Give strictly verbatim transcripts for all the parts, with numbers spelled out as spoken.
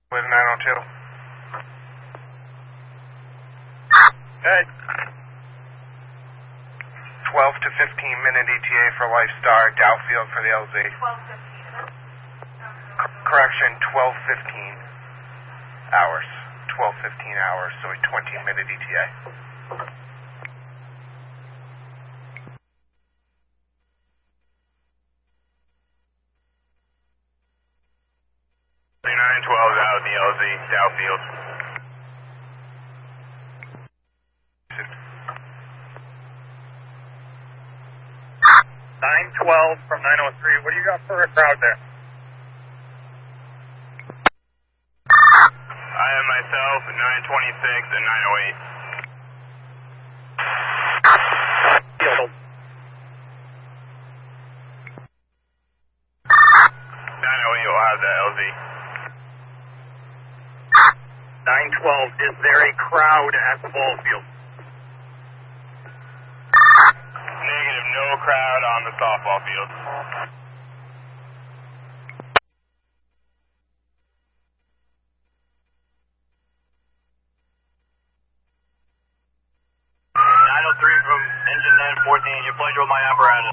With nine oh two. Good. twelve to fifteen minute E T A for Lifestar, Dowfield for the L Z. twelve fifteen. C- correction, twelve fifteen hours. twelve fifteen hours, so a twenty minute E T A. nine twelve out of the L Z, Dowfield. nine twelve from nine oh three. What do you got for a crowd there? I have myself, nine twenty-six and nine oh eight. nine oh eight will have that L Z. nine twelve, is there a crowd at the ball field? Negative, no crowd on the softball field. nine oh three from engine nine fourteen, your pleasure with my apparatus.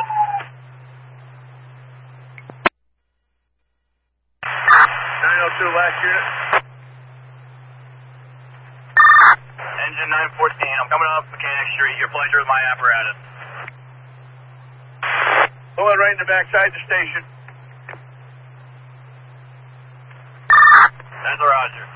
nine oh two, last unit. Engine nine fourteen, I'm coming up Mechanic Street, your pleasure with my apparatus. Pulling right in the backside of the station. That's a Roger.